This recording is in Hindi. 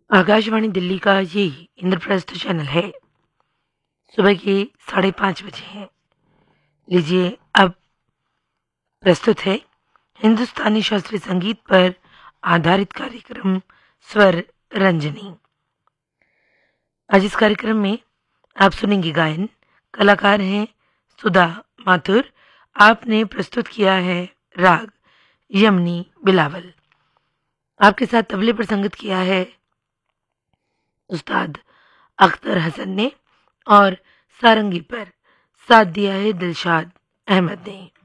आकाशवाणी दिल्ली का ये इंद्रप्रस्थ चैनल है। सुबह के 5:30 बजे हैं। लीजिए अब प्रस्तुत है हिंदुस्तानी शास्त्रीय संगीत पर आधारित कार्यक्रम स्वर रंजनी। आज इस कार्यक्रम में आप सुनेंगे गायन। कलाकार हैं सुधा माथुर। आपने प्रस्तुत किया है राग यमनी बिलावल। आपके साथ तबले पर संगत किया है उस्ताद अख्तर हसन ने और सारंगी पर साथ दिया है दिलशाद अहमद ने।